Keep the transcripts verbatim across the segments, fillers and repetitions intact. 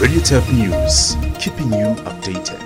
Radio Turf News, keeping you updated.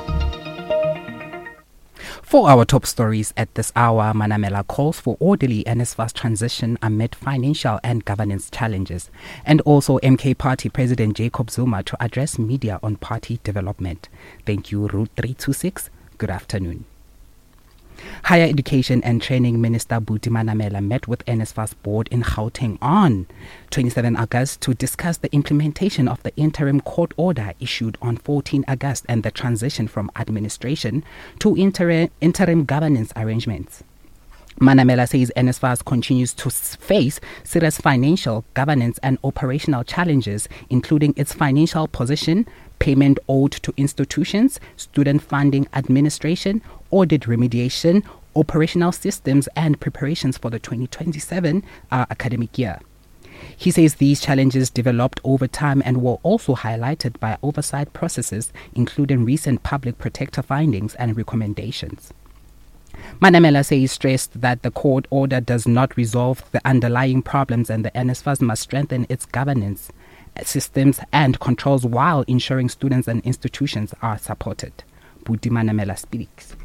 For our top stories at this hour, Manamela calls for orderly NSFAS transition amid financial and governance challenges, and also M K Party President Jacob Zuma to address media on party development. Thank you, Route three two six. Good afternoon. Higher Education and Training Minister Buti Manamela met with NSFAS board in Gauteng on twenty-seventh August to discuss the implementation of the interim court order issued on fourteenth August and the transition from administration to interim, interim governance arrangements. Manamela says NSFAS continues to face serious financial, governance and operational challenges, including its financial position, payment owed to institutions, student funding administration, audit remediation, operational systems and preparations for the twenty twenty-seven uh, academic year. He says these challenges developed over time and were also highlighted by oversight processes, including recent public protector findings and recommendations. Manamela says stressed that the court order does not resolve the underlying problems and the NSFAS must strengthen its governance systems and controls while ensuring students and institutions are supported. Buti Manamela speaks.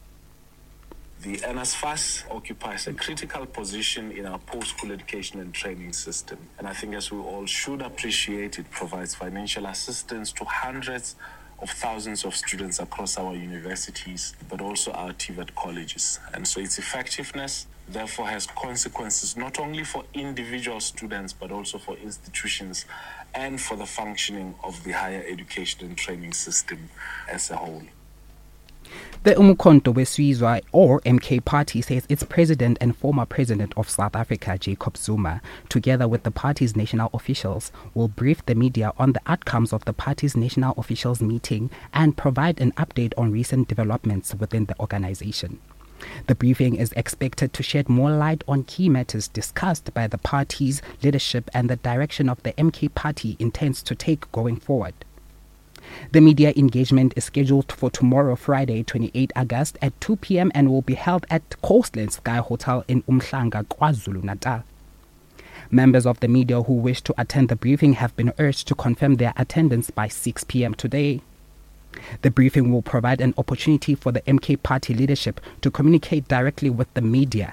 The NSFAS occupies a critical position in our post-school education and training system. And I think, as we all should appreciate, it provides financial assistance to hundreds of thousands of students across our universities, but also our T V E T colleges. And so its effectiveness, therefore, has consequences not only for individual students, but also for institutions and for the functioning of the higher education and training system as a whole. The Umkhonto weSizwe, or M K Party, says its president and former president of South Africa, Jacob Zuma, together with the party's national officials, will brief the media on the outcomes of the party's national officials meeting and provide an update on recent developments within the organization. The briefing is expected to shed more light on key matters discussed by the party's leadership and the direction of the M K Party intends to take going forward. The media engagement is scheduled for tomorrow, Friday, twenty-eighth August at two p.m. and will be held at Coastland Sky Hotel in Umhlanga, KwaZulu-Natal. Members of the media who wish to attend the briefing have been urged to confirm their attendance by six p.m. today. The briefing will provide an opportunity for the M K Party leadership to communicate directly with the media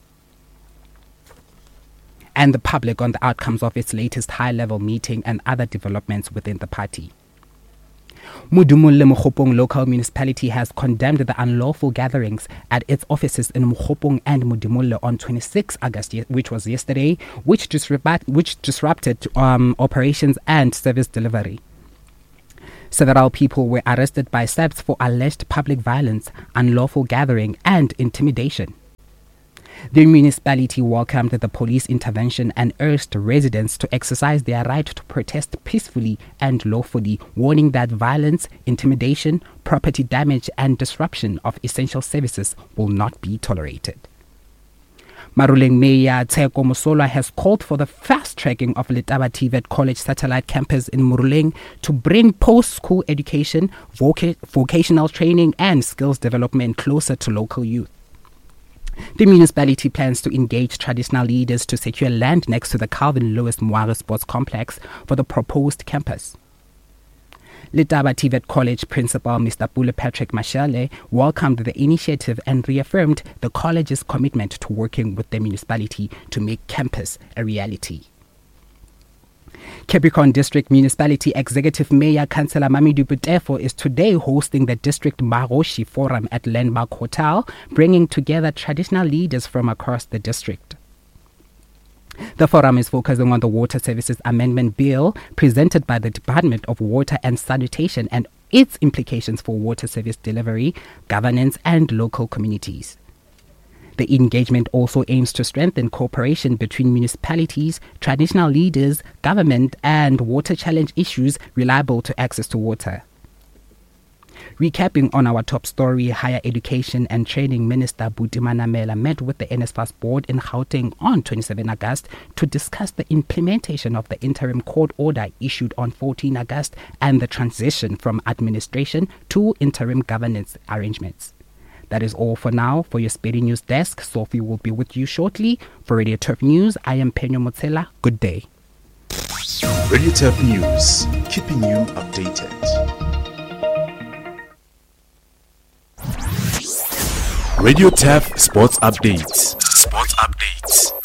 and the public on the outcomes of its latest high-level meeting and other developments within the party. Modimolle Mokgopong local municipality has condemned the unlawful gatherings at its offices in Mokgopong and Modimolle on twenty-sixth August, which was yesterday, which, disrupt, which disrupted um, operations and service delivery. Several people were arrested by S A P S for alleged public violence, unlawful gathering and intimidation. The municipality welcomed the police intervention and urged residents to exercise their right to protest peacefully and lawfully, warning that violence, intimidation, property damage and disruption of essential services will not be tolerated. Maruleng Mayor Tsheko Mosolwa has called for the fast-tracking of Letaba T V E T College Satellite Campus in Maruleng to bring post-school education, voc- vocational training and skills development closer to local youth. The municipality plans to engage traditional leaders to secure land next to the Calvin Lewis Moare Sports Complex for the proposed campus. Letaba T V E T College Principal Mister Pule Patrick Mashale welcomed the initiative and reaffirmed the college's commitment to working with the municipality to make campus a reality. Capricorn District Municipality Executive Mayor Councillor Mamedu Butefo is today hosting the District Maroshi Forum at Landmark Hotel, bringing together traditional leaders from across the district. The forum is focusing on the Water Services Amendment Bill presented by the Department of Water and Sanitation and its implications for water service delivery, governance and local communities. The engagement also aims to strengthen cooperation between municipalities, traditional leaders, government, and water challenge issues reliable to access to water. Recapping on our top story, Higher Education and Training Minister Buti Manamela met with the NSFAS board in Gauteng on twenty-seventh August to discuss the implementation of the interim court order issued on fourteenth August and the transition from administration to interim governance arrangements. That is all for now. For your Speedy News Desk, Sophie will be with you shortly. For Radio Turf News, I am Penyo Motsela. Good day. Radio T A F News, keeping you updated. Radio T A F Sports Updates. Sports Updates.